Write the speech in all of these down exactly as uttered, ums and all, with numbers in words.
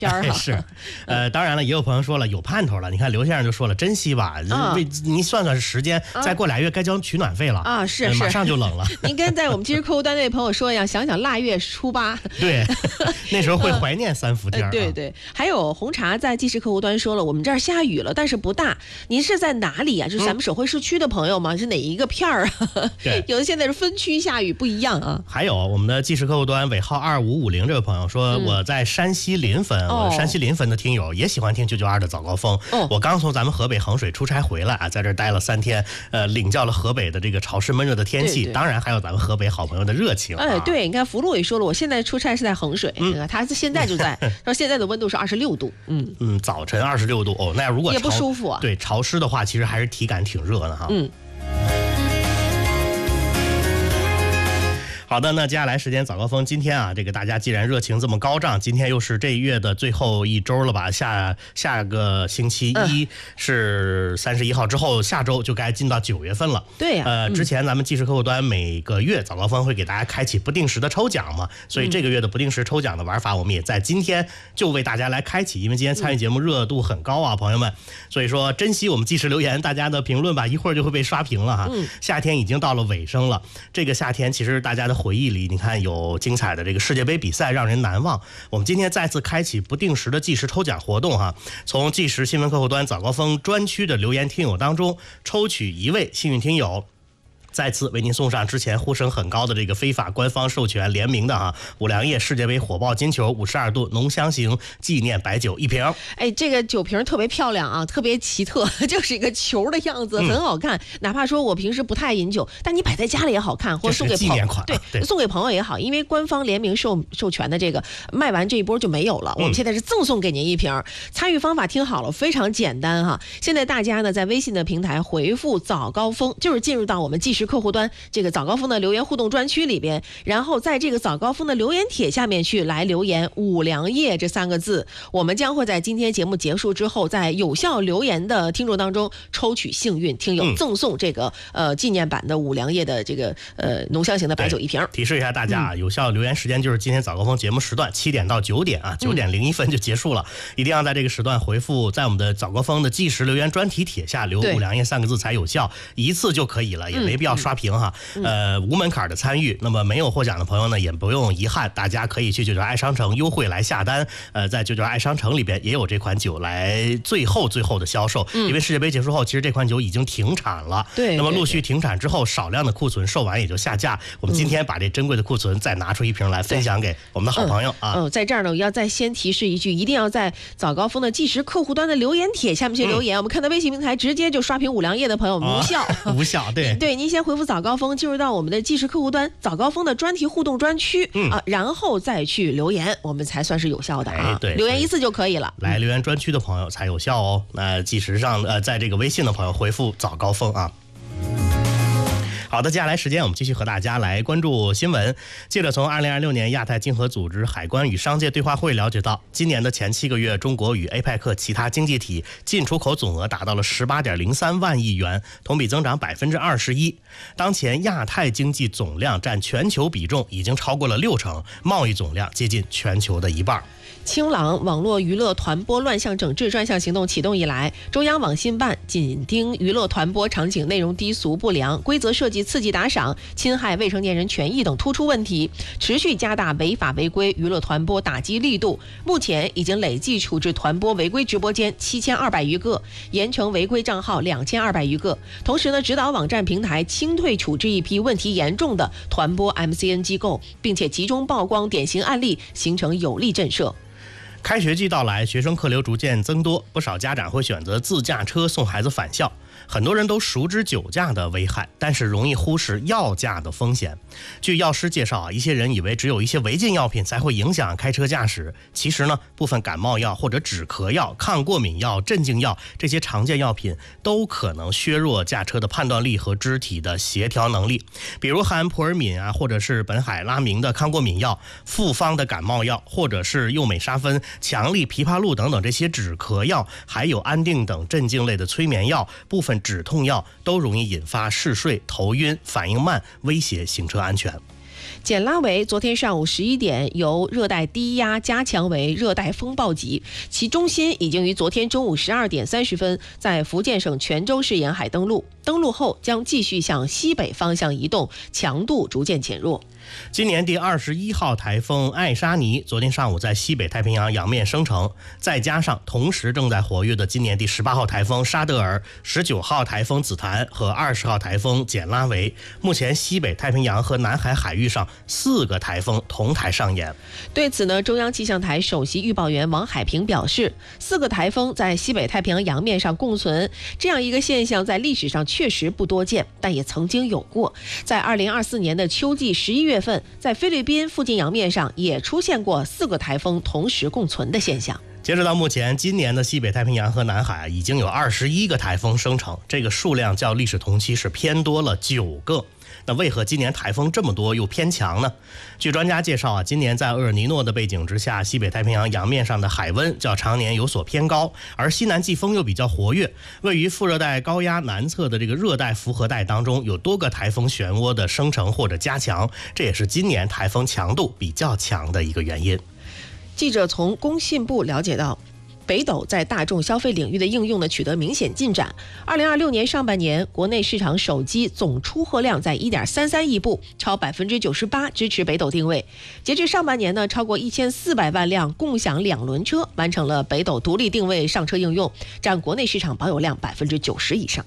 天儿哈。 是，呃，当然了，也有朋友说了有盼头了。你看刘先生就说了，珍惜吧， 啊、 为您算算时间， 啊、 再过俩月该交取暖费了啊，是呃、 是， 马上就冷了。 您跟在我们其实客户端那位朋友说一样，想想腊月初八， 对，那时候会怀念三伏天、啊呃。对对，还有红茶在即时客户端说了，我们这儿下雨了，但是不大。您是在哪里呀、啊？就是咱们省会市区的朋友吗？嗯、是哪一个片儿啊？ 对， 有的现在是分区下雨，不一样啊。 还有我们的即时客户端尾号二五五零这位朋友说，嗯、我在山西临汾， 哦、 我山西临汾的听友也喜欢听九九二的早高峰。哦、我刚从咱们河北衡水出差回来啊，在这儿待了三天，呃，领教了河北的这个潮湿闷热的天气，当然还有咱们河北好朋友的热情、啊。 哎，对，你看福禄也说了，我现在出差是在衡水，嗯、他现在就在，说现在的温度是二十六度，嗯嗯，早晨二十六度哦，那如果也不舒服啊。 对，潮湿的话，其实还是体感挺热的哈。 嗯。 好的，那接下来时间早高峰，今天啊，这个大家既然热情这么高涨，今天又是这月的最后一周了吧？下下个星期一是三十一号之后，下周就该进到九月份了。 对呀、啊， 呃，之前咱们即时客户端每个月早高峰会给大家开启不定时的抽奖嘛，所以这个月的不定时抽奖的玩法，我们也在今天就为大家来开启，因为今天参与节目热度很高啊，朋友们，所以说珍惜我们即时留言，大家的评论吧，一会儿就会被刷屏了哈。 嗯、 夏天已经到了尾声了，这个夏天其实大家的回忆里，你看有精彩的这个世界杯比赛让人难忘。我们今天再次开启不定时的即时抽奖活动哈，从即时新闻客户端早高峰专区的留言听友当中抽取一位幸运听友，再次为您送上之前呼声很高的这个非法官方授权联名的啊五粮液世界杯火爆金球五十二度浓香型纪念白酒一瓶。 哎，这个酒瓶特别漂亮啊，特别奇特，就是一个球的样子，很好看。嗯、哪怕说我平时不太饮酒，但你摆在家里也好看，或者送给朋友， 啊、 对, 对，送给朋友也好，因为官方联名授授权的这个卖完这一波就没有了，我们现在是赠送给您一瓶。嗯、参与方法听好了，非常简单哈。现在大家呢在微信的平台回复早高峰，就是进入到我们即时客户端这个早高峰的留言互动专区里边，然后在这个早高峰的留言帖下面去来留言五粮液这三个字，我们将会在今天节目结束之后，在有效留言的听众当中抽取幸运听友，赠送这个、嗯、呃纪念版的五粮液的这个呃浓香型的白酒一瓶。 提示一下大家啊，嗯、有效留言时间就是今天早高峰节目时段七点到九点啊，九点零一分就结束了、嗯，一定要在这个时段回复在我们的早高峰的即时留言专题帖下留五粮液三个字才有效，一次就可以了，也没必要刷屏哈。嗯、呃，无门槛的参与。那么没有获奖的朋友呢，也不用遗憾，大家可以去九九爱商城优惠来下单。呃，在九九爱商城里边也有这款酒来最后最后的销售，嗯、因为世界杯结束后，其实这款酒已经停产了。 对， 那么陆续停产之后，少量的库存售完也就下架。我们今天把这珍贵的库存再拿出一瓶来分享给我们的好朋友啊。 嗯，嗯在这儿呢，我要再先提示一句，一定要在早高峰的即时客户端的留言帖下面去留言。嗯、我们看到微信平台直接就刷屏五粮液的朋友无效， 哦、无效。对对，您先回复早高峰，进入到我们的即时客户端早高峰的专题互动专区、嗯、啊，然后再去留言，我们才算是有效的啊。 哎、对， 留言一次就可以了。 来留言专区的朋友才有效哦。那即时上呃，在这个微信的朋友回复早高峰啊。好的，接下来时间我们继续和大家来关注新闻。记者从二零二六年亚太经合组织海关与商界对话会了解到，今年的前七个月，中国与 A P E C 其他经济体进出口总额达到了十八点零三万亿元，同比增长百分之二十一。当前亚太经济总量占全球比重已经超过了六成，贸易总量接近全球的一半。 清朗网络娱乐团播乱象整治专项行动启动以来，中央网信办紧盯娱乐团播场景内容低俗不良、规则设计刺激打赏、侵害未成年人权益等突出问题，持续加大违法违规娱乐团播打击力度。目前已经累计处置团播违规直播间七千二百余个，严惩违规账号两千二百余个。同时呢，指导网站平台清退处置一批问题严重的团播 M C N 机构，并且集中曝光典型案例，形成有力震慑。 开学季到来，学生客流逐渐增多，不少家长会选择自驾车送孩子返校。很多人都熟知酒驾的危害，但是容易忽视药驾的风险。据药师介绍啊，一些人以为只有一些违禁药品才会影响开车驾驶，其实呢，部分感冒药或者止咳药、抗过敏药、镇静药这些常见药品都可能削弱驾车的判断力和肢体的协调能力。比如含普尔敏啊，或者是苯海拉明的抗过敏药、复方的感冒药，或者是右美沙芬、强力枇杷露等等这些止咳药，还有安定等镇静类的催眠药，部分止痛药都容易引发嗜睡、头晕、反应慢，威胁行车安全。 简拉维昨天上午十一点由热带低压加强为热带风暴级，其中心已经于昨天中午十二点三十分在福建省泉州市沿海登陆，登陆后将继续向西北方向移动，强度逐渐减弱。 今年第二十一号台风艾莎尼昨天上午在西北太平洋洋面生成，再加上同时正在活跃的今年第十八号台风沙德尔、十九号台风紫檀和二十号台风简拉维，目前西北太平洋和南海海域上四个台风同台上演。 对此呢，中央气象台首席预报员王海平表示，四个台风在西北太平洋洋面上共存，这样一个现象在历史上确实不多见，但也曾经有过。在二零二四年的秋季十一月份，在菲律宾附近洋面上也出现过四个台风同时共存的现象。 截止到目前，今年的西北太平洋和南海已经有二十一个台风生成，这个数量较历史同期是偏多了九个。那为何今年台风这么多又偏强呢？据专家介绍啊，今年在厄尔尼诺的背景之下，西北太平洋洋面上的海温较常年有所偏高，而西南季风又比较活跃，位于副热带高压南侧的这个热带符合带当中有多个台风漩涡的生成或者加强，这也是今年台风强度比较强的一个原因。 记者从工信部了解到，北斗在大众消费领域的应用呢取得明显进展。二零二六年上半年，国内市场手机总出货量在一点三三亿部，超百分之九十八支持北斗定位。截至上半年呢，超过一千四百万辆共享两轮车完成了北斗独立定位上车应用，占国内市场保有量百分之九十以上。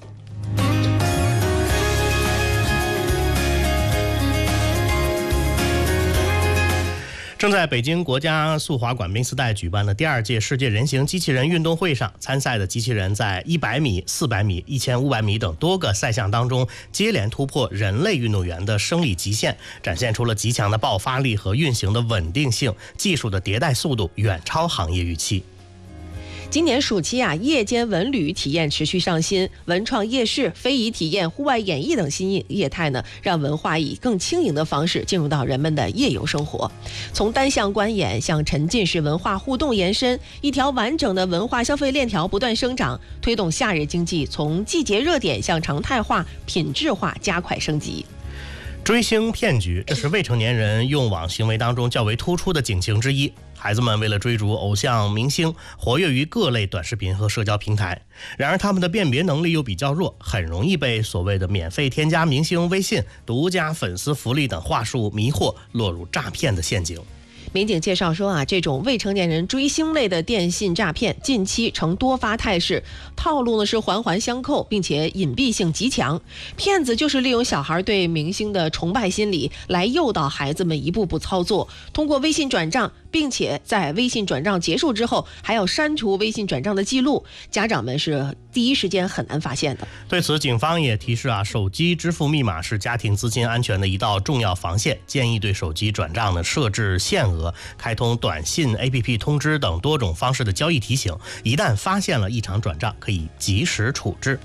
正在北京国家速滑馆宾斯代举办的第二届世界人形机器人运动会上，参赛的机器人在一百米、四百米、一千五百米等多个赛项当中接连突破人类运动员的生理极限，展现出了极强的爆发力和运行的稳定性，技术的迭代速度远超行业预期。 今年暑期啊，夜间文旅体验持续上新，文创夜市、非遗体验、户外演绎等新业态呢，让文化以更轻盈的方式进入到人们的夜游生活。从单向观演向沉浸式文化互动延伸，一条完整的文化消费链条不断生长，推动夏日经济从季节热点向常态化、品质化加快升级。 追星骗局，这是未成年人用网行为当中较为突出的警情之一。孩子们为了追逐偶像明星，活跃于各类短视频和社交平台，然而他们的辨别能力又比较弱，很容易被所谓的免费添加明星微信、独家粉丝福利等话术迷惑，落入诈骗的陷阱。 民警介绍说啊，这种未成年人追星类的电信诈骗近期呈多发态势，套路呢是环环相扣，并且隐蔽性极强。骗子就是利用小孩对明星的崇拜心理，来诱导孩子们一步步操作，通过微信转账，并且在微信转账结束之后还要删除微信转账的记录，家长们是第一时间很难发现的。 对此，警方也提示啊，手机支付密码是家庭资金安全的一道重要防线，建议对手机转账呢设置限额，开通短信、A P P 通知等多种方式的交易提醒，一旦发现了异常转账，可以及时处置。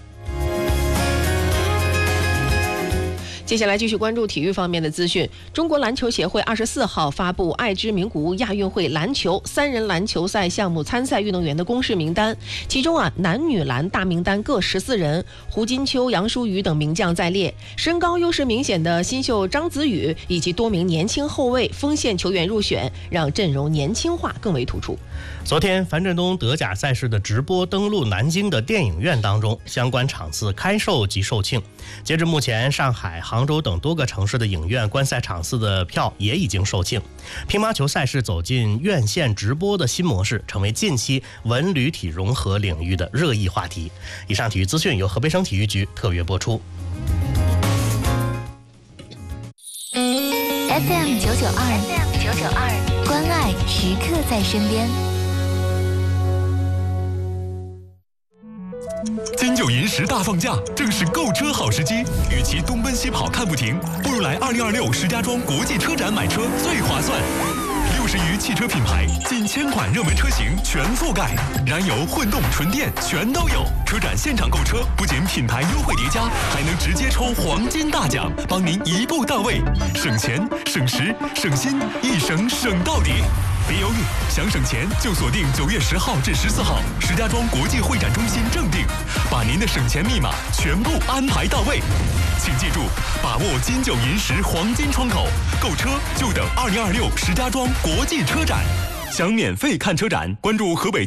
接下来继续关注体育方面的资讯。中国篮球协会二十四号发布爱知名古屋亚运会篮球三人篮球赛项目参赛运动员的公示名单，其中啊男女篮大名单各十四人，胡金秋、杨舒瑜等名将在列。身高优势明显的新秀张子宇以及多名年轻后卫、锋线球员入选，让阵容年轻化更为突出。 昨天，樊振东德甲赛事的直播登陆南京的电影院当中，相关场次开售及售罄。截至目前，上海、杭州等多个城市的影院观赛场次的票也已经售罄。乒乓球赛事走进院线直播的新模式，成为近期文旅体融合领域的热议话题。以上体育资讯由河北省体育局特约播出。 F M 九九二 ，F M 九九二，关爱时刻在身边。 金九银十大放假，正是购车好时机。与其东奔西跑看不停，不如来二零二六石家庄国际车展买车最划算。六十余汽车品牌，近千款热门车型全覆盖，燃油、混动、纯电全都有。车展现场购车，不仅品牌优惠叠加，还能直接抽黄金大奖，帮您一步到位，省钱、省时、省心，一省省到底。 别犹豫，想省钱就锁定九月十号至十四号石家庄国际会展中心正定，把您的省钱密码全部安排到位。请记住，把握金九银十黄金窗口，购车就等二零二六石家庄国际车展。想免费看车展，关注河北交